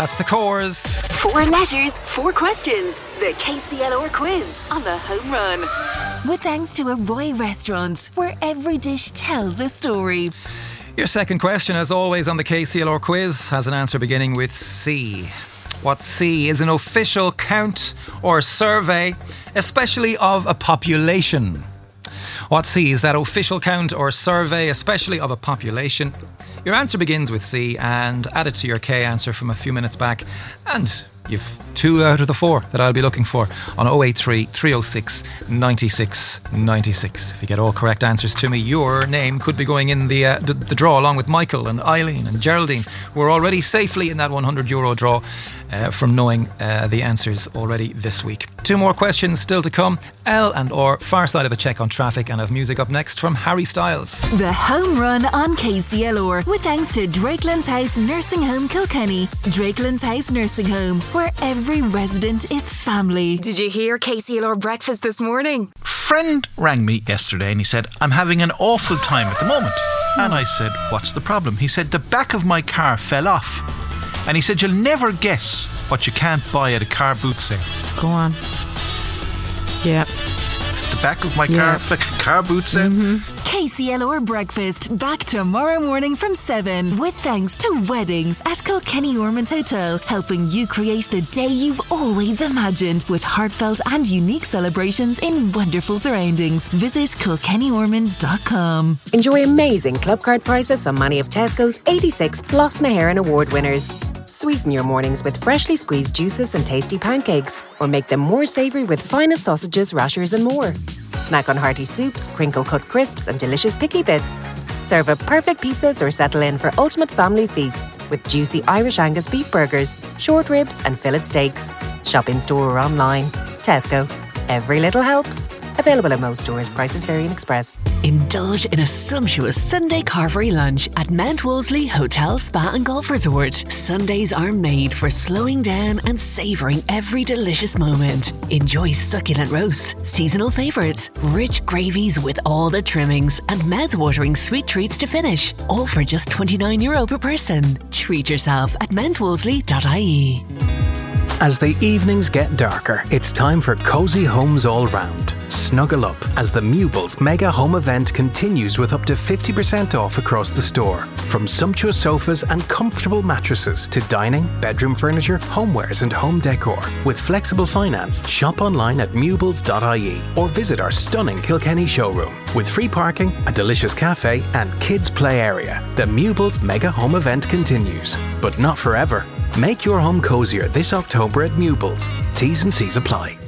That's the cores. 4 letters, 4 questions. The KCLR quiz on the Home Run. With thanks to a Roy restaurant, where every dish tells a story. Your second question, as always on the KCLR quiz, has an answer beginning with C. What C is an official count or survey, especially of a population? What C is that official count or survey, especially of a population? Your answer begins with C and add it to your K answer from a few minutes back. And you've 2 out of the 4 that I'll be looking for on 083 306 96 96. If you get all correct answers to me, your name could be going in the draw along with Michael and Eileen and Geraldine, who are already safely in that €100 draw from knowing the answers already this week. 2 more questions still to come. L and or far side of a check on traffic, and have music up next from Harry Styles. The Home Run on KCLR, with thanks to Drakelands House Nursing Home Kilkenny. Drakelands House Nursing Home, where every resident is family. Did you hear KCLR breakfast this morning? Friend rang me yesterday and he said, I'm having an awful time at the moment. And I said, what's the problem? He said, the back of my car fell off. And he said, you'll never guess what you can't buy at a car boot sale. Go on. Yeah. The back of my car boot sale. KCLR breakfast back tomorrow morning from 7, with thanks to Weddings at Kilkenny Ormond Hotel, helping you create the day you've always imagined, with heartfelt and unique celebrations in wonderful surroundings. Visit kilkennyormond.com. Enjoy amazing club card prices on many of Tesco's 86 Gloss na HÉireann award winners. Sweeten your mornings with freshly squeezed juices and tasty pancakes, or make them more savoury with finest sausages, rashers and more. Snack on hearty soups, crinkle-cut crisps and delicious picky bits. Serve up perfect pizzas or settle in for ultimate family feasts with juicy Irish Angus beef burgers, short ribs and fillet steaks. Shop in-store or online. Tesco. Every little helps. Available at most stores. Prices vary in Express. Indulge in a sumptuous Sunday carvery lunch at Mount Wolseley Hotel, Spa and Golf Resort. Sundays are made for slowing down and savouring every delicious moment. Enjoy succulent roasts, seasonal favourites, rich gravies with all the trimmings, and mouth-watering sweet treats to finish. All for just €29 per person. Treat yourself at mountwolseley.ie. As the evenings get darker, it's time for cosy homes all round. Snuggle up as the Mewbles Mega Home Event continues with up to 50% off across the store. From sumptuous sofas and comfortable mattresses to dining, bedroom furniture, homewares and home decor. With flexible finance, shop online at mewbles.ie or visit our stunning Kilkenny showroom. With free parking, a delicious cafe and kids play area, the Mewbles Mega Home Event continues. But not forever. Make your home cozier this October at Mewbles. T's and C's apply.